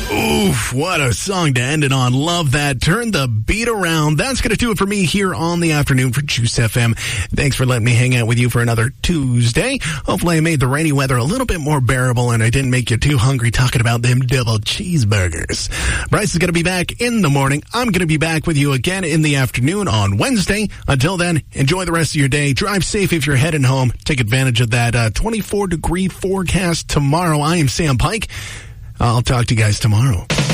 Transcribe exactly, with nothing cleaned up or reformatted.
Oof, what a song to end it on. Love that. Turn the beat around. That's going to do it for me here on the afternoon for Juice F M. Thanks for letting me hang out with you for another Tuesday. Hopefully I made the rainy weather a little bit more bearable and I didn't make you too hungry talking about them double cheeseburgers. Bryce is going to be back in the morning. I'm going to be back with you again in the afternoon on Wednesday. Until then, enjoy the rest of your day. Drive safe if you're heading home. Take advantage of that uh, twenty-four degree forecast tomorrow. I am Sam Pike. I'll talk to you guys tomorrow.